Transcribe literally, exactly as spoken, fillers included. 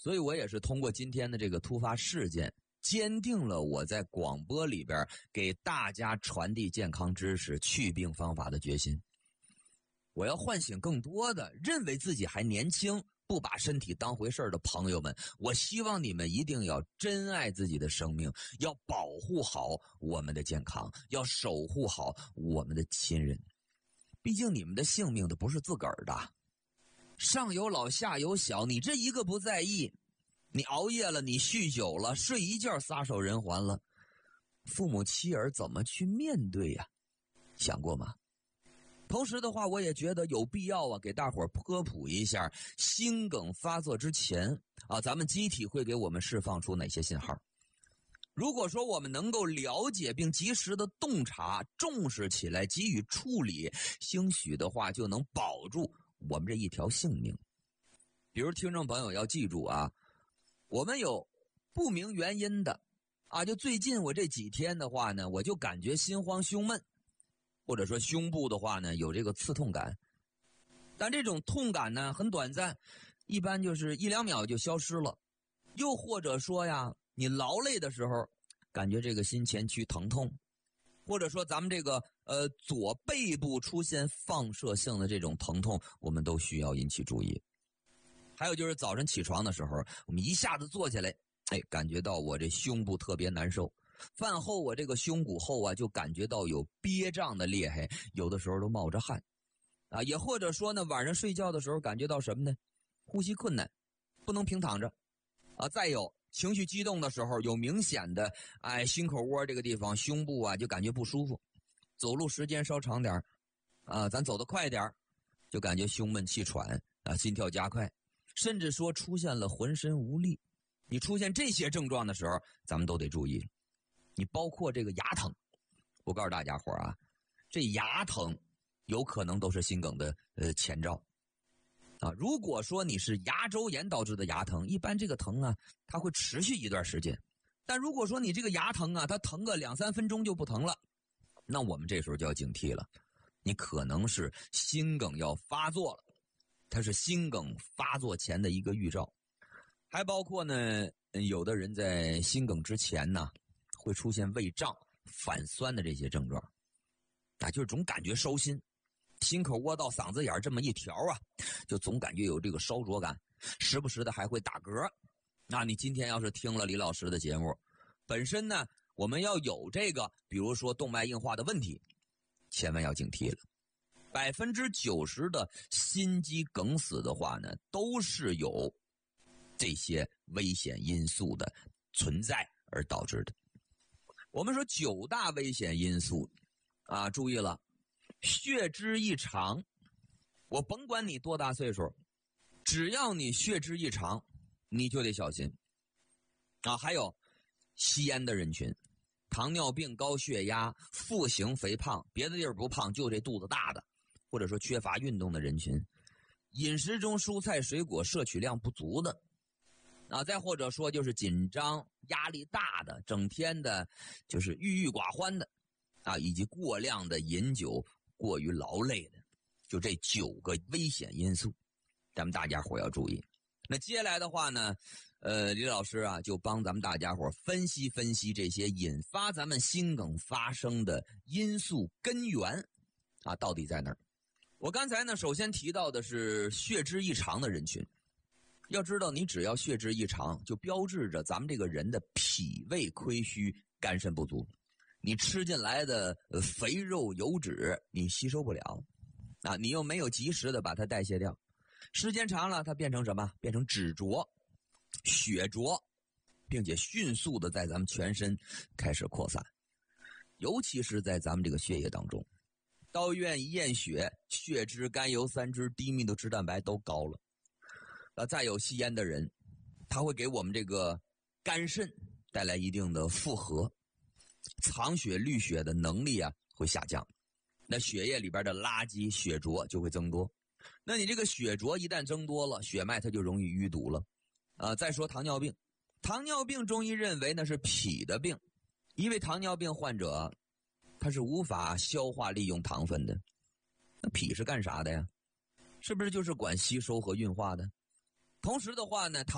所以我也是通过今天的这个突发事件，坚定了我在广播里边给大家传递健康知识、祛病方法的决心。我要唤醒更多的认为自己还年轻、不把身体当回事的朋友们，我希望你们一定要珍爱自己的生命，要保护好我们的健康，要守护好我们的亲人。毕竟你们的性命都不是自个儿的，上有老下有小，你这一个不在意，你熬夜了，你酗酒了，睡一觉撒手人寰了，父母妻儿怎么去面对呀？想过吗？同时的话，我也觉得有必要啊，给大伙儿科普一下，心梗发作之前啊，咱们机体会给我们释放出哪些信号。如果说我们能够了解并及时的洞察、重视起来，给予处理，兴许的话就能保住我们这一条性命。比如听众朋友要记住啊，我们有不明原因的啊，就最近我这几天的话呢，我就感觉心慌胸闷，或者说胸部的话呢有这个刺痛感，但这种痛感呢很短暂，一般就是一两秒就消失了。又或者说呀，你劳累的时候感觉这个心前区疼痛，或者说咱们这个呃左背部出现放射性的这种疼痛，我们都需要引起注意。还有就是早晨起床的时候，我们一下子坐起来，哎，感觉到我这胸部特别难受。饭后我这个胸骨后啊，就感觉到有憋胀的厉害，有的时候都冒着汗啊。也或者说呢，晚上睡觉的时候感觉到什么呢？呼吸困难，不能平躺着啊。再有情绪激动的时候，有明显的哎心口窝这个地方、胸部啊就感觉不舒服。走路时间稍长点啊，咱走得快点就感觉胸闷气喘啊，心跳加快，甚至说出现了浑身无力。你出现这些症状的时候，咱们都得注意。你包括这个牙疼，我告诉大家伙啊，这牙疼有可能都是心梗的呃前兆啊。如果说你是牙周炎导致的牙疼，一般这个疼啊，它会持续一段时间。但如果说你这个牙疼啊，它疼个两三分钟就不疼了，那我们这时候就要警惕了，你可能是心梗要发作了，它是心梗发作前的一个预兆。还包括呢，有的人在心梗之前呢，会出现胃胀、反酸的这些症状，啊，就是总感觉烧心，心口窝到嗓子眼这么一条啊，就总感觉有这个烧灼感，时不时的还会打嗝。那你今天要是听了李老师的节目，本身呢，我们要有这个，比如说动脉硬化的问题，千万要警惕了。百分之九十的心肌梗死的话呢，都是有这些危险因素的存在而导致的。我们说九大危险因素啊，注意了，血脂异常，我甭管你多大岁数，只要你血脂异常，你就得小心啊。还有吸烟的人群，糖尿病、高血压、腹型肥胖，别的地儿不胖，就这肚子大的，或者说缺乏运动的人群，饮食中蔬菜水果摄取量不足的啊，再或者说就是紧张、压力大的，整天的就是郁郁寡欢的啊，以及过量的饮酒、过于劳累的，就这九个危险因素，咱们大家伙要注意。那接下来的话呢，呃，李老师啊，就帮咱们大家伙分析分析这些引发咱们心梗发生的因素根源啊，到底在哪儿？我刚才呢，首先提到的是血脂异常的人群。要知道，你只要血脂异常，就标志着咱们这个人的脾胃亏虚、肝肾不足。你吃进来的肥肉油脂，你吸收不了啊，你又没有及时的把它代谢掉，时间长了，它变成什么？变成脂浊、血浊，并且迅速的在咱们全身开始扩散，尤其是在咱们这个血液当中。到医院一验血，血脂、甘油三酯、低密度脂蛋白都高了。呃，再有吸烟的人，他会给我们这个肝肾带来一定的负荷，藏血滤血的能力啊会下降，那血液里边的垃圾血浊就会增多。那你这个血浊一旦增多了，血脉它就容易淤堵了。啊、呃，再说糖尿病，糖尿病中医认为那是脾的病，因为糖尿病患者他是无法消化利用糖分的。那脾是干啥的呀？是不是就是管吸收和运化的？同时的话呢，